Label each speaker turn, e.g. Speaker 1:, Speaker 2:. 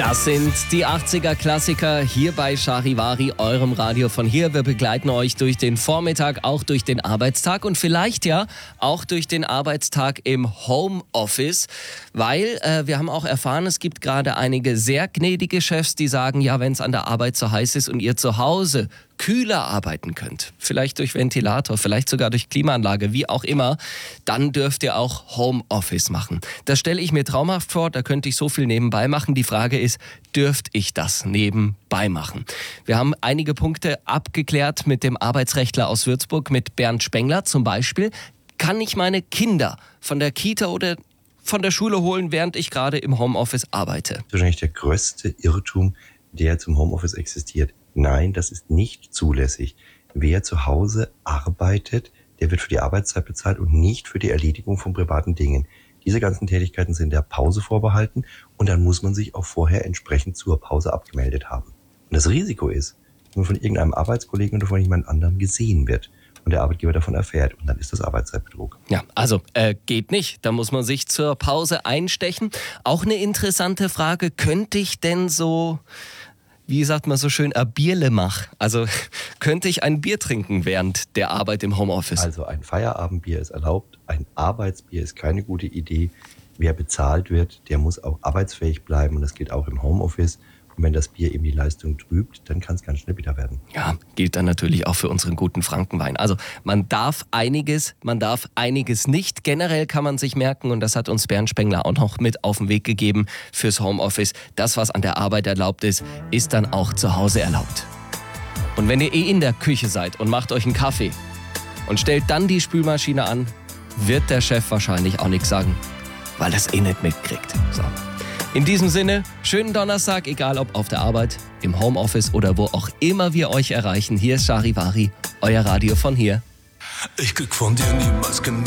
Speaker 1: Das sind die 80er-Klassiker hier bei Charivari, eurem Radio von hier. Wir begleiten euch durch den Vormittag, auch durch den Arbeitstag und vielleicht ja auch durch den Arbeitstag im Homeoffice, weil wir haben auch erfahren, es gibt gerade einige sehr gnädige Chefs, die sagen, ja, wenn es an der Arbeit so heiß ist und ihr zu Hause kühler arbeiten könnt, vielleicht durch Ventilator, vielleicht sogar durch Klimaanlage, wie auch immer, dann dürft ihr auch Homeoffice machen. Das stelle ich mir traumhaft vor, da könnte ich so viel nebenbei machen. Die Frage ist, dürft ich das nebenbei machen? Wir haben einige Punkte abgeklärt mit dem Arbeitsrechtler aus Würzburg, mit Bernd Spengler zum Beispiel. Kann ich meine Kinder von der Kita oder von der Schule holen, während ich gerade im Homeoffice arbeite?
Speaker 2: Das ist wahrscheinlich der größte Irrtum, der zum Homeoffice existiert. Nein, das ist nicht zulässig. Wer zu Hause arbeitet, der wird für die Arbeitszeit bezahlt und nicht für die Erledigung von privaten Dingen. Diese ganzen Tätigkeiten sind der Pause vorbehalten und dann muss man sich auch vorher entsprechend zur Pause abgemeldet haben. Und das Risiko ist, dass man von irgendeinem Arbeitskollegen oder von jemand anderem gesehen wird und der Arbeitgeber davon erfährt und dann ist das Arbeitszeitbetrug.
Speaker 1: Ja, also geht nicht. Da muss man sich zur Pause einstechen. Auch eine interessante Frage, könnte ich denn so, wie sagt man so schön, ein Bierle mach? Also könnte ich ein Bier trinken während der Arbeit im Homeoffice?
Speaker 2: Also ein Feierabendbier ist erlaubt, ein Arbeitsbier ist keine gute Idee. Wer bezahlt wird, der muss auch arbeitsfähig bleiben und das gilt auch im Homeoffice. Und wenn das Bier eben die Leistung trübt, dann kann es ganz schnell bitter werden.
Speaker 1: Ja, gilt dann natürlich auch für unseren guten Frankenwein. Also man darf einiges nicht. Generell kann man sich merken, und das hat uns Bernd Spengler auch noch mit auf den Weg gegeben fürs Homeoffice, das, was an der Arbeit erlaubt ist, ist dann auch zu Hause erlaubt. Und wenn ihr in der Küche seid und macht euch einen Kaffee und stellt dann die Spülmaschine an, wird der Chef wahrscheinlich auch nichts sagen, weil er es nicht mitkriegt. So. In diesem Sinne, schönen Donnerstag, egal ob auf der Arbeit, im Homeoffice oder wo auch immer wir euch erreichen. Hier ist Charivari, euer Radio von hier.
Speaker 3: Ich krieg von dir niemals genug.